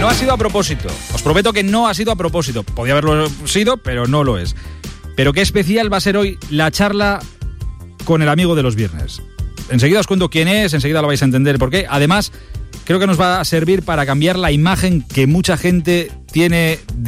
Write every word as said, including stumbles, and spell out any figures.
No ha sido a propósito. Os prometo que no ha sido a propósito. Podía haberlo sido, pero no lo es. Pero qué especial va a ser hoy la charla con el amigo de los viernes. Enseguida os cuento quién es, enseguida lo vais a entender por qué. Además, creo que nos va a servir para cambiar la imagen que mucha gente tiene